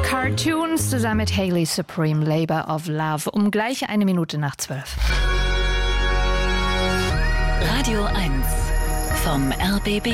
Cartoons zusammen mit Hayley Supreme, Labor of Love, um gleich 1:12. Radio 1 vom RBB.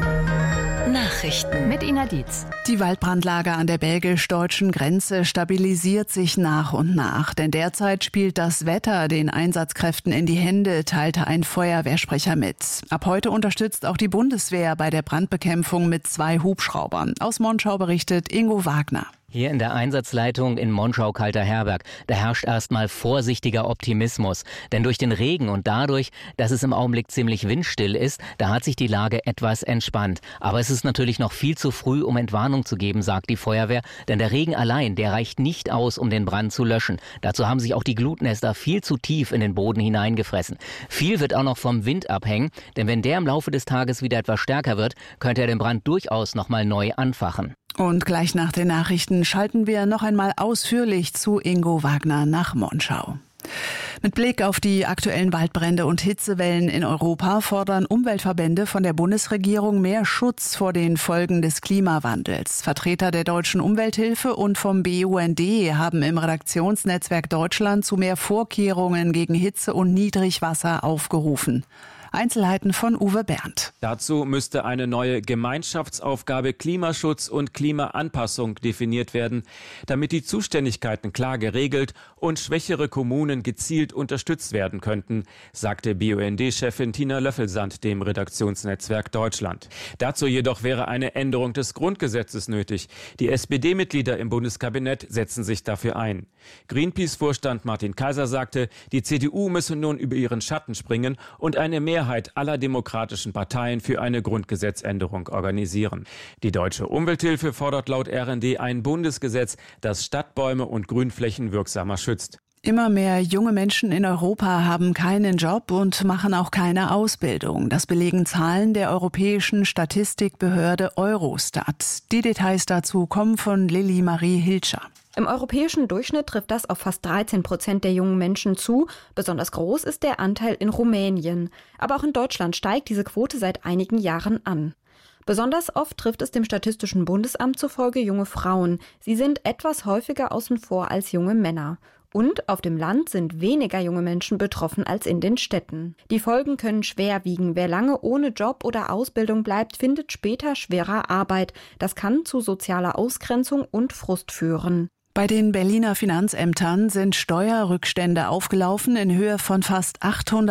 Nachrichten Mit Ina Dietz. Die Waldbrandlage an der belgisch-deutschen Grenze stabilisiert sich nach und nach. Denn derzeit spielt das Wetter den Einsatzkräften in die Hände, teilte ein Feuerwehrsprecher mit. Ab heute unterstützt auch die Bundeswehr bei der Brandbekämpfung mit 2 Hubschraubern. Aus Monschau berichtet Ingo Wagner. Hier in der Einsatzleitung in Monschau-Kalterherberg, da herrscht erstmal vorsichtiger Optimismus. Denn durch den Regen und dadurch, dass es im Augenblick ziemlich windstill ist, da hat sich die Lage etwas entspannt. Aber es ist natürlich noch viel zu früh, um Entwarnung zu geben, sagt die Feuerwehr. Denn der Regen allein, der reicht nicht aus, um den Brand zu löschen. Dazu haben sich auch die Glutnester viel zu tief in den Boden hineingefressen. Viel wird auch noch vom Wind abhängen, denn wenn der im Laufe des Tages wieder etwas stärker wird, könnte er den Brand durchaus nochmal neu anfachen. Und gleich nach den Nachrichten schalten wir noch einmal ausführlich zu Ingo Wagner nach Monschau. Mit Blick auf die aktuellen Waldbrände und Hitzewellen in Europa fordern Umweltverbände von der Bundesregierung mehr Schutz vor den Folgen des Klimawandels. Vertreter der Deutschen Umwelthilfe und vom BUND haben im Redaktionsnetzwerk Deutschland zu mehr Vorkehrungen gegen Hitze und Niedrigwasser aufgerufen. Einzelheiten von Uwe Berndt. Dazu müsste eine neue Gemeinschaftsaufgabe Klimaschutz und Klimaanpassung definiert werden, damit die Zuständigkeiten klar geregelt und schwächere Kommunen gezielt unterstützt werden könnten, sagte BUND-Chefin Tina Löffelsand dem Redaktionsnetzwerk Deutschland. Dazu jedoch wäre eine Änderung des Grundgesetzes nötig. Die SPD-Mitglieder im Bundeskabinett setzen sich dafür ein. Greenpeace-Vorstand Martin Kaiser sagte, die CDU müsse nun über ihren Schatten springen und eine Mehrheit aller demokratischen Parteien für eine Grundgesetzänderung organisieren. Die Deutsche Umwelthilfe fordert laut RND ein Bundesgesetz, das Stadtbäume und Grünflächen wirksamer schützt. Immer mehr junge Menschen in Europa haben keinen Job und machen auch keine Ausbildung. Das belegen Zahlen der europäischen Statistikbehörde Eurostat. Die Details dazu kommen von Lilly Marie Hilscher. Im europäischen Durchschnitt trifft das auf fast 13% der jungen Menschen zu. Besonders groß ist der Anteil in Rumänien. Aber auch in Deutschland steigt diese Quote seit einigen Jahren an. Besonders oft trifft es dem Statistischen Bundesamt zufolge junge Frauen. Sie sind etwas häufiger außen vor als junge Männer. Und auf dem Land sind weniger junge Menschen betroffen als in den Städten. Die Folgen können schwer wiegen. Wer lange ohne Job oder Ausbildung bleibt, findet später schwerer Arbeit. Das kann zu sozialer Ausgrenzung und Frust führen. Bei den Berliner Finanzämtern sind Steuerrückstände aufgelaufen in Höhe von fast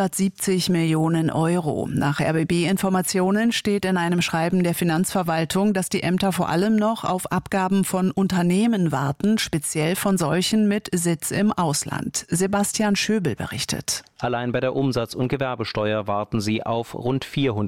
870 Millionen Euro. Nach RBB-Informationen steht in einem Schreiben der Finanzverwaltung, dass die Ämter vor allem noch auf Abgaben von Unternehmen warten, speziell von solchen mit Sitz im Ausland. Sebastian Schöbel berichtet. Allein bei der Umsatz- und Gewerbesteuer warten sie auf rund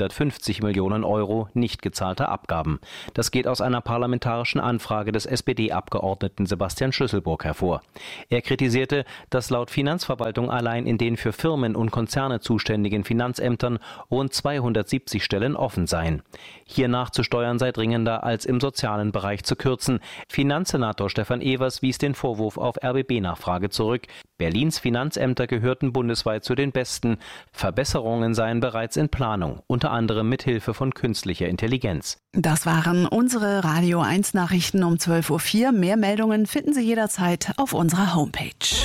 450 Millionen Euro nicht gezahlter Abgaben. Das geht aus einer parlamentarischen Anfrage des SPD-Abgeordneten Sebastian Schlüsselburg hervor. Er kritisierte, dass laut Finanzverwaltung allein in den für Firmen und Konzerne zuständigen Finanzämtern rund 270 Stellen offen seien. Hier nachzusteuern sei dringender, als im sozialen Bereich zu kürzen. Finanzsenator Stefan Evers wies den Vorwurf auf RBB-Nachfrage zurück. Berlins Finanzämter gehörten bundesweit zu den besten. Verbesserungen seien bereits in Planung, unter anderem mit Hilfe von künstlicher Intelligenz. Das waren unsere Radio 1 Nachrichten um 12:04 Uhr. Mehr Meldungen finden Sie jederzeit auf unserer Homepage.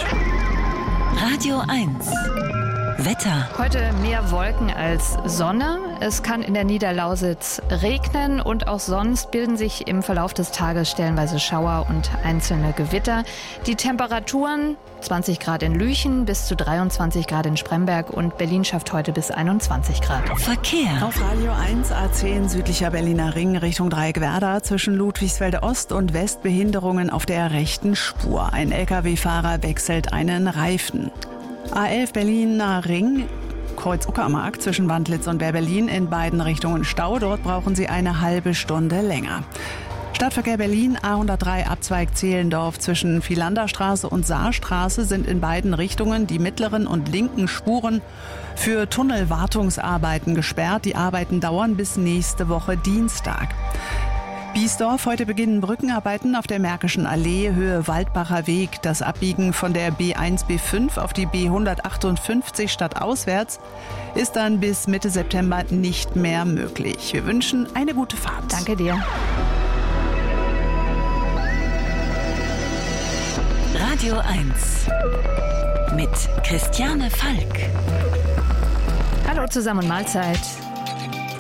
Radio 1 Wetter. Heute mehr Wolken als Sonne. Es kann in der Niederlausitz regnen und auch sonst bilden sich im Verlauf des Tages stellenweise Schauer und einzelne Gewitter. Die Temperaturen 20 Grad in Lüchen bis zu 23 Grad in Spremberg und Berlin schafft heute bis 21 Grad. Verkehr. Auf Radio 1 A10 südlicher Berliner Ring Richtung Dreieckwerder zwischen Ludwigsfelde Ost und West Behinderungen auf der rechten Spur. Ein Lkw-Fahrer wechselt einen Reifen. A11 Berliner Ring, Kreuz Uckermark zwischen Wandlitz und Berlin in beiden Richtungen Stau. Dort brauchen Sie eine halbe Stunde länger. Stadtverkehr Berlin, A103 Abzweig Zehlendorf zwischen Philanderstraße und Saarstraße sind in beiden Richtungen die mittleren und linken Spuren für Tunnelwartungsarbeiten gesperrt. Die Arbeiten dauern bis nächste Woche Dienstag. Biesdorf, heute beginnen Brückenarbeiten auf der Märkischen Allee, Höhe Waldbacher Weg. Das Abbiegen von der B1, B5 auf die B158 stadtauswärts ist dann bis Mitte September nicht mehr möglich. Wir wünschen eine gute Fahrt. Danke dir. Radio 1 mit Christiane Falk. Hallo zusammen und Mahlzeit.